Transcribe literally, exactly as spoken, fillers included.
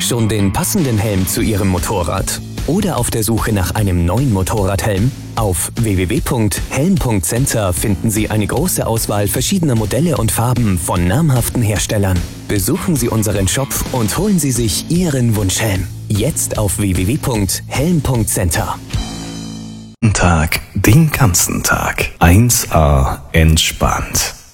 Schon den passenden Helm zu Ihrem Motorrad? Oder auf der Suche nach einem neuen Motorradhelm? Auf w w w punkt helm punkt center finden Sie eine große Auswahl verschiedener Modelle und Farben von namhaften Herstellern. Besuchen Sie unseren Shop und holen Sie sich Ihren Wunschhelm. Jetzt auf w w w punkt helm punkt center. Tag, den ganzen Tag. eins a entspannt.